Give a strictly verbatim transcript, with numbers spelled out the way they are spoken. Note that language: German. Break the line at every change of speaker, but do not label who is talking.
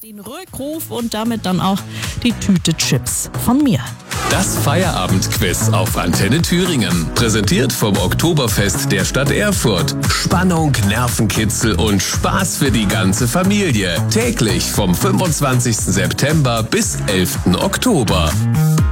Den Rückruf und damit dann auch die Tüte Chips von mir.
Das Feierabendquiz auf Antenne Thüringen. Präsentiert vom Oktoberfest der Stadt Erfurt. Spannung, Nervenkitzel und Spaß für die ganze Familie. Täglich vom fünfundzwanzigsten September bis elften Oktober.